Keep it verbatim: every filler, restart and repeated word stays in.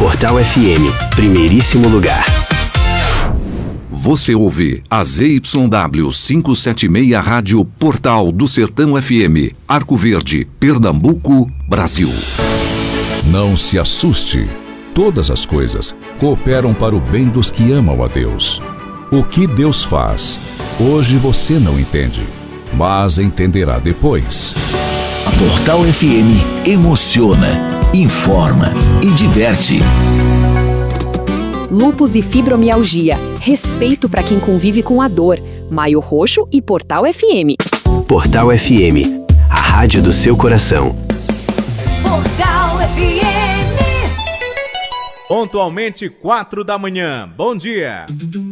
Portal F M, primeiríssimo lugar. Você ouve a Z Y W quinhentos e setenta e seis Rádio Portal do Sertão F M, Arco Verde, Pernambuco, Brasil. Não se assuste. Todas as coisas cooperam para o bem dos que amam a Deus. O que Deus faz, hoje você não entende, mas entenderá depois. A Portal F M emociona, informa e diverte. Lúpus e fibromialgia. Respeito para quem convive com a dor. Maio Roxo e Portal F M. Portal F M, a rádio do seu coração. Portal F M. Pontualmente quatro da manhã. Bom dia.